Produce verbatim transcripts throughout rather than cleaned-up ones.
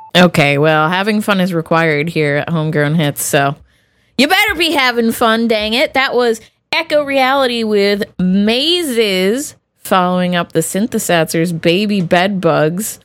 Okay, well, having fun is required here at Homegrown Hits, so you better be having fun, dang it. That was Echo Reality with Mazes, following up the Synthesizers' Baby Bed Bugs.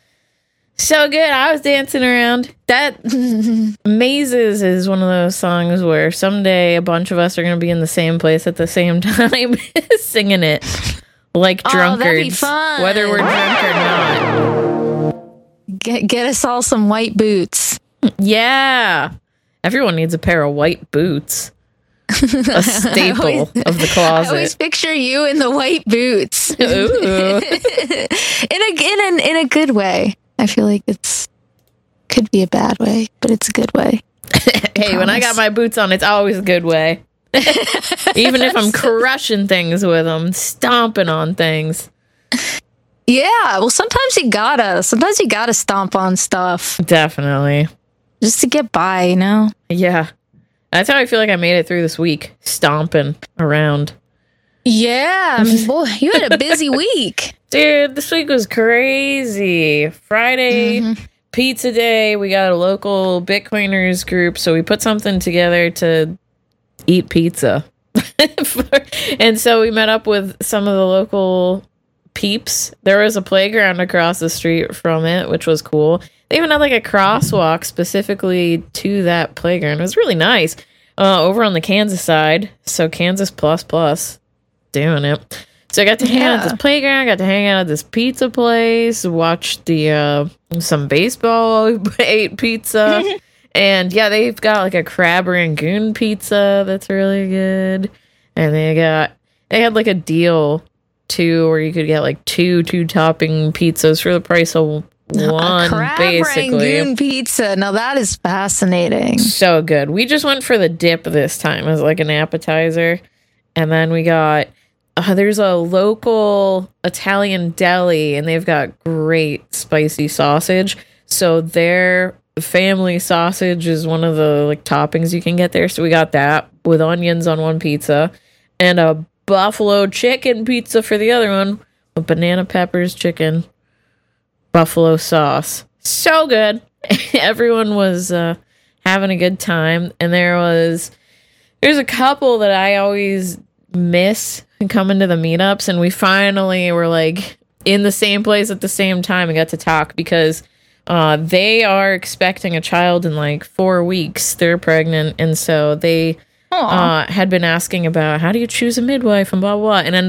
So good. I was dancing around. That Mazes is one of those songs where someday a bunch of us are going to be in the same place at the same time singing it like drunkards. Oh, that'd be fun. Whether we're drunk or not. Get, get us all some white boots. Yeah. Everyone needs a pair of white boots. A staple always, of the closet. I always picture you in the white boots. Ooh. in a in a in a good way. I feel like it's could be a bad way, but it's a good way. Hey, when I got my boots on, it's always a good way. Even if I'm crushing things with them, stomping on things. Yeah, well, sometimes you gotta. Sometimes you gotta stomp on stuff. Definitely. Just to get by, you know? Yeah. That's how I feel like I made it through this week. Stomping around. Yeah. I mean, boy, you had a busy week. Dude, this week was crazy. Friday, mm-hmm. Pizza Day. We got a local Bitcoiners group, so we put something together to eat pizza. And so we met up with some of the local peeps. There was a playground across the street from it, which was cool. They even had like a crosswalk specifically to that playground. It was really nice. Uh, over on the Kansas side. So Kansas plus plus doing it. So I got to hang yeah. out at this playground, got to hang out at this pizza place, watch the uh, some baseball, ate pizza. And yeah, they've got like a crab rangoon pizza that's really good. And they got they had like a deal too where you could get like two two topping pizzas for the price of one, a crab basically. Rangoon pizza. Now that is fascinating. So good. We just went for the dip this time as like an appetizer. And then we got, uh, there's a local Italian deli and they've got great spicy sausage. So their family sausage is one of the like toppings you can get there. So we got that with onions on one pizza and a buffalo chicken pizza for the other one with banana peppers, chicken, buffalo sauce. So good. Everyone was uh, having a good time. And there was, there's a couple that I always miss coming to the meetups. And we finally were like in the same place at the same time and got to talk because uh, they are expecting a child in like four weeks. They're pregnant. And so they uh, had been asking about how do you choose a midwife and blah, blah, blah. And ended